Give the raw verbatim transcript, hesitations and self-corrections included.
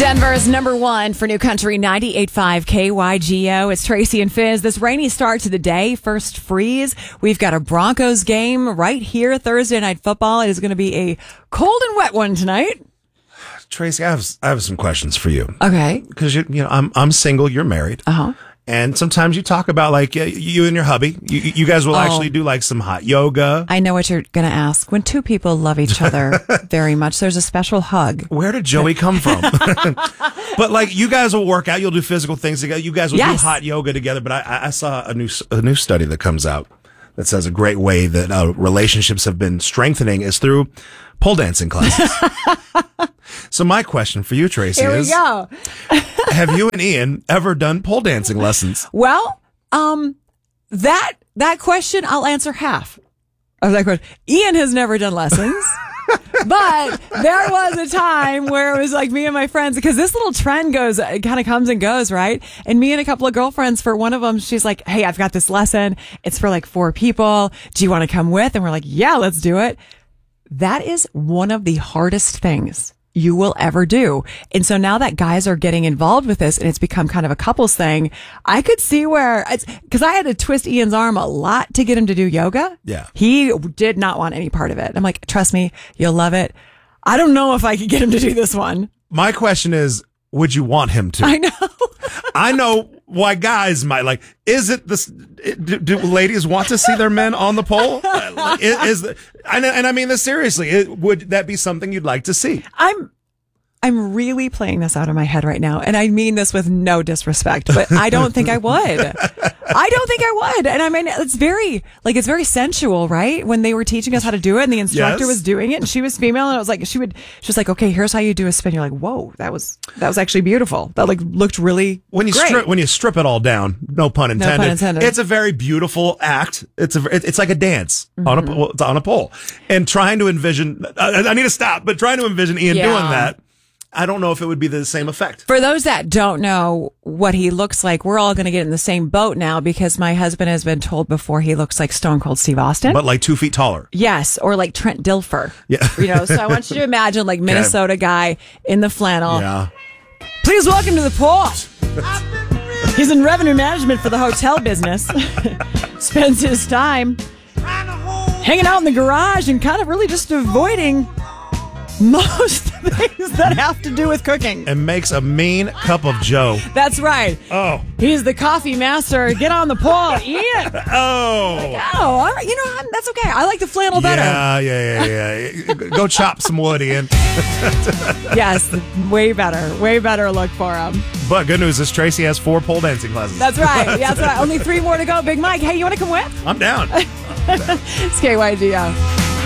Denver's number one for New Country ninety-eight point five K Y G O. It's Tracy and Fizz. This rainy start to the day, first freeze. We've got a Broncos game right here, Thursday Night Football. It is going to be a cold and wet one tonight. Tracy, I have I have some questions for you. Okay. Because you you know I'm I'm single, you're married. Uh-huh. And sometimes you talk about like uh, you and your hubby. You, you guys will Oh. actually do like some hot yoga. I know what you're going to ask. When two people love each other very much, there's a special hug. Where did Joey come from? But like you guys will work out, you'll do physical things together. You guys will Yes. do hot yoga together. But I, I saw a new a new study that comes out that says a great way that uh, relationships have been strengthening is through pole dancing classes. So my question for you, Tracy, Here we is: go. have you and Ian ever done pole dancing lessons? Well, um, that that question I'll answer half of that question. Ian has never done lessons, but there was a time where it was like me and my friends, because this little trend goes, it kind of comes and goes, right? And me and a couple of girlfriends, for one of them, she's like, "Hey, I've got this lesson. It's for like four people. Do you want to come with?" And we're like, "Yeah, let's do it." That is one of the hardest things you will ever do. And so now that guys are getting involved with this and it's become kind of a couples thing, I could see where it's because I had to twist Ian's arm a lot to get him to do yoga. Yeah. He did not want any part of it. I'm like, trust me, you'll love it. I don't know if I could get him to do this one. My question is, would you want him to? I know. I know why guys might like. Is it this? Do, do ladies want to see their men on the pole? Uh, Is, is and, and I mean this seriously? It, would that be something you'd like to see? I'm I'm really playing this out of my head right now, and I mean this with no disrespect, but I don't think I would. I don't think I would. And I mean, it's very, like, it's very sensual, right? When they were teaching us how to do it and the instructor Yes. was doing it and she was female and I was like, she would, she was like, "Okay, here's how you do a spin." You're like, "Whoa, that was, that was actually beautiful. That like looked really When you great." strip when you strip it all down, no pun intended. pun intended. It's a very beautiful act. It's a it- it's like a dance Mm-hmm. on a pole- on a pole. And trying to envision, I, I need to stop, but trying to envision Ian Yeah. doing that, I don't know if it would be the same effect. For those that don't know what he looks like, we're all going to get in the same boat now because my husband has been told before he looks like Stone Cold Steve Austin. But like two feet taller. Yes, or like Trent Dilfer. Yeah. You know, so I want you to imagine like Minnesota guy in the flannel. Yeah. Please welcome to the pool. He's in revenue management for the hotel business. Spends his time hanging out in the garage and kind of really just avoiding most things that have to do with cooking. And makes a mean cup of joe. That's right. Oh. He's the coffee master. Get on the pool, Ian. Oh. Oh, all right. You know, I'm, that's okay. I like the flannel better. Yeah, yeah, yeah, yeah. Go chop some wood, Ian. Yes, way better. Way better look for him. But good news is Tracy has four pole dancing classes. That's right. Yeah, that's right. Only three more to go. Big Mike, hey, you want to come with? I'm down. It's K Y G O.